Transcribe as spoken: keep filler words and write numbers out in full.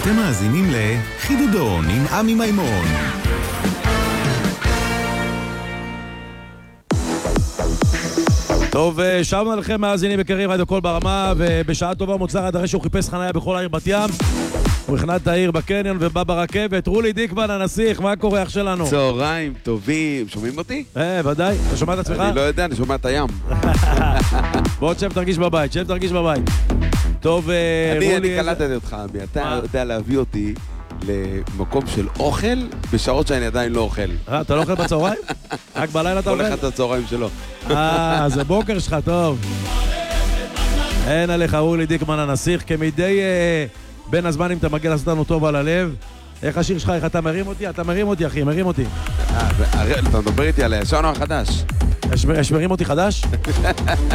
אתם מאזינים לחידודון עם עמי מימון. טוב, שבנו לכם מאזינים יקרים, רדיו קול ברמה, ובשעה טובה מוצלחת אחרי שהוא חיפש חניה בכל העיר בת ים. הוא הכנע את העיר בקניון ובא ברכבת. רולי דיקמן הנסיך, מה קורה אח שלנו? צהריים טובים, שומעים אותי? אה, ודאי, אתה שומע את עצמך? אני לא יודע, אני שומע את הים. בוא שב תרגיש בבית, שב תרגיש בבית. טוב, רולי... אני קלטתי אותך, עמי, אתה יודע להביא אותי למקום של אוכל בשעות שאני עדיין לא אוכל. אה, אתה לא אוכל בצהריים? רק בלילה אתה אוכל? כל אחד את הצהריים שלו. אה, זה בוקר שלך, טוב. אין עליך רולי דיקמן הנסיך, כמדי בין הזמנים אתה מגיע לעשות לנו טוב על הלב. איך השיר שלך, איך אתה מרים אותי? אתה מרים אותי, אחי, מרים אותי. אתה מדבר איתי על הישן או החדש? יש מרים אותי חדש?